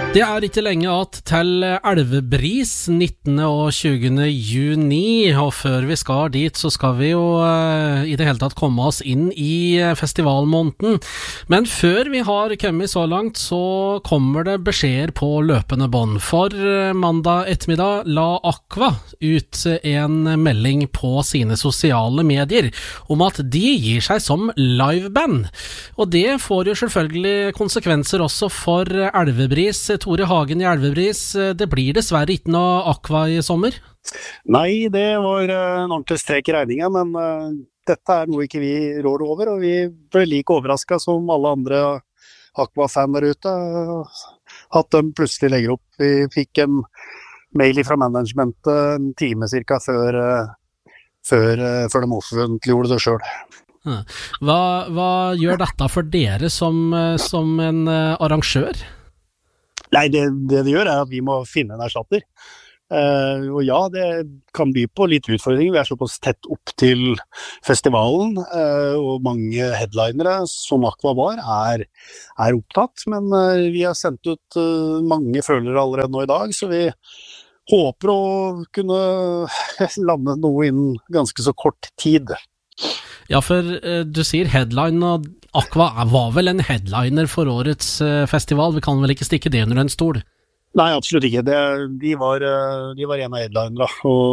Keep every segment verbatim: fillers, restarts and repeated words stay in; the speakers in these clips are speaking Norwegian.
Det er ikke lenge at til Elvebris nittende og tjuende juni, og før vi skal dit så skal vi jo uh, i det hele tatt komme oss inn i festivalmåneden. Men før vi har kommet så langt så kommer det beskjeder på løpende bånd. For uh, mandag ettermiddag la Aqua ut en melding på sine sosiale medier om at de gir seg som liveband. Og det får jo selvfølgelig konsekvenser også for Elvebris. Tore Hagen i Elvebris, det blir dessverre ikke noe Aqua i sommer? Nei, det var en ordentlig strek i regningen, men uh, dette er noe ikke vi rår over, og vi ble like overrasket som alle andre Aqua-fan der ute, uh, at de plutselig legger opp. Vi fikk en mail fra managementet en time cirka før, uh, før, uh, før de offentliggjorde det selv. Hva, hva gjør dette for dere som, som en uh, arrangør? Nei, det, det det gjør er at vi må finne en erstatter. Uh, og ja, det kan by på litt utfordringer. Vi er såpass tett opp til festivalen, uh, og mange headlinere som Aqua var, er, er opptatt. Men uh, vi har sendt ut uh, mange følere allerede nå i dag, så vi håper å kunne lande noe innen ganske så kort tid. Ja, for uh, du sier headline, og Aqua var vel en headliner for årets uh, festival. Vi kan vel ikke stikke det under en stol? Nei, absolutt ikke. Det, de, var, de var en av headlinere,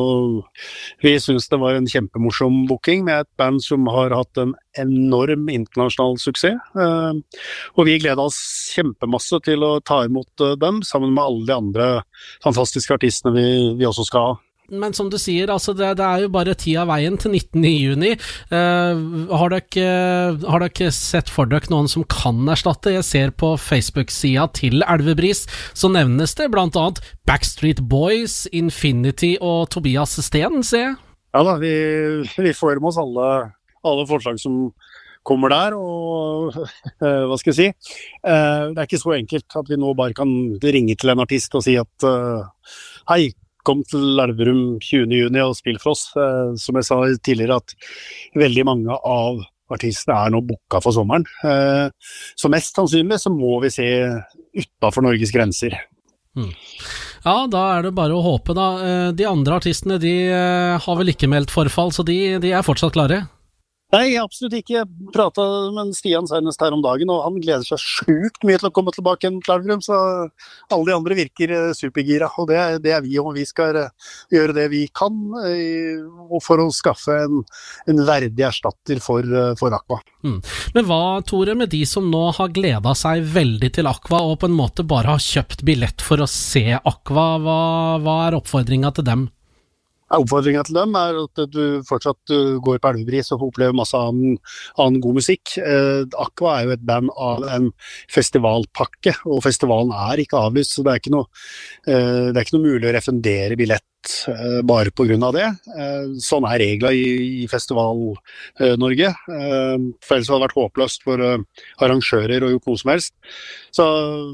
og vi synes det var en kjempemorsom booking med et band som har hatt en enorm internasjonal suksess. Uh, og vi gleder oss kjempemasse til å ta imot uh, dem, sammen med alle de andre fantastiske artistene vi, vi også skal ha. Men som du sier, altså det, det er jo bare ti av veien til nittende juni. Uh, har, dere, har dere sett for dere noen som kan erstatte? Jeg ser på Facebook-sida til Elvebris, så nevnes det blant annet Backstreet Boys, Infinity og Tobias Sten, ser jeg. Ja da, vi, vi får med oss alle, alle forslag som kommer der, og uh, hva skal jeg si? Uh, det er ikke så enkelt at vi nå bare kan ringe til en artist og si at uh, hei, kom til Elverum tjuende juni og spill for oss. Eh, som jeg sa tidligere, at veldig mange av artistene er nå booket for sommeren. Eh, så mest sannsynlig så må vi se utenfor Norges grenser. Mm. Ja, da er det bare å håpe da. De andre artistene, de har vel ikke meldt forfall, så de, de er fortsatt klare? Nei, absolutt ikke. Jeg pratet med Stian senest her om dagen, og han gleder seg sjukt mye til å komme tilbake til Elverum, så alle de andre virker supergira, og det, det er vi, og vi skal gjøre det vi kan for å skaffe en, en verdig erstatter for, for Aqua. Mm. Men hva, Tore, med de som nå har gledet seg veldig til Aqua, og på en måte bare har kjøpt billett for å se Aqua, hva, hva er oppfordringen til dem? Oppfordringen til dem er at du fortsatt går på Elvebris og opplever masse annen, annen god musikk. Eh, Aqua er jo et band av en festivalpakke, og festivalen er ikke avlyst, så det er ikke noe, eh, det er ikke noe mulig å refundere billett eh, bare på grunn av det. Eh, sånn er regler i, i Festival-Norge. Eh, for ellers hadde det vært håpløst for eh, arrangører og gjort noe som helst. Så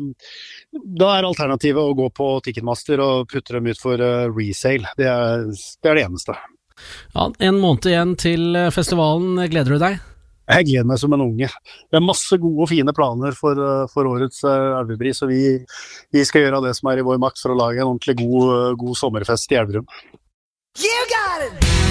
da er alternativet å gå på Ticketmaster og putte dem ut for uh, resale. Det er, det er det eneste. Ja, en måned igjen til festivalen. Gleder du deg? Jeg gleder meg som en unge. Det er masse gode og fine planer for, uh, for årets uh, Elvebris, og vi, vi skal gjøre det som er i vår makt for å lage en ordentlig god, uh, god sommerfest i Elverum. You got it!